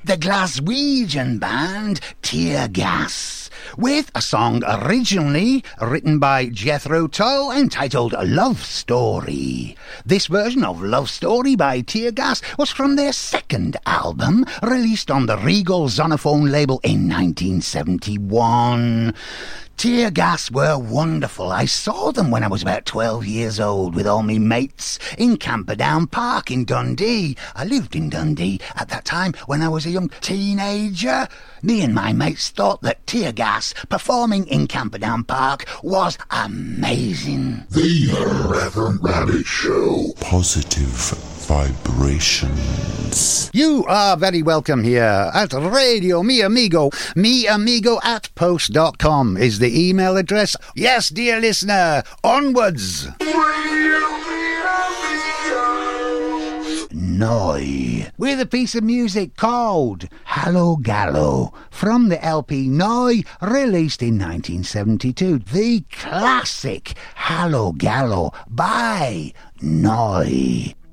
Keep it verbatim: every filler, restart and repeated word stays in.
the Glaswegian band Tear Gas, with a song originally written by Jethro Tull entitled Love Story. This version of Love Story by Tear Gas was from their second album, released on the Regal Zonophone label in nineteen seventy-one. Tear Gas were wonderful. I saw them when I was about twelve years old with all me mates in Camperdown Park in Dundee. I lived in Dundee at that time when I was a young teenager. Me and my mates thought that Tear Gas performing in Camperdown Park was amazing. The Irreverent Rabbit Show. Positive vibrations. You are very welcome here at Radio Mi Amigo. Mi Amigo at post dot com is the email address. Yes, dear listener, onwards. Noi, with a piece of music called Hallo Gallo from the L P Noi, released in nineteen seventy-two. The classic Hallo Gallo by Noi.